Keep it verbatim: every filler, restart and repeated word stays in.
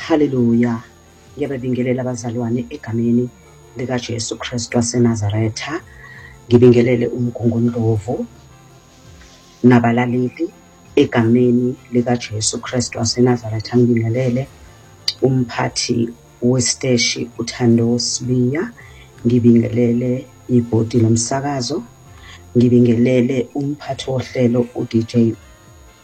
Haleluya. Ngiyabingelela abazalwane egameni likaJesu Kristu waseNazaretha. Ngibingelele umgungundlovu nabalaleli egameni likaJesu Kristu waseNazaretha. Ngibingelele umphathi wesiteshi uThando Sibiya. Ngibingelele ibhodi lomsakazo. Ngibingelele umphathi wohlelo uD J